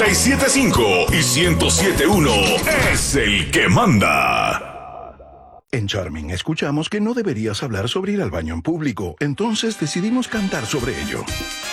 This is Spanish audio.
97.5 y 107.1 es el que manda. En Charming escuchamos que no deberías hablar sobre ir al baño en público, entonces decidimos cantar sobre ello.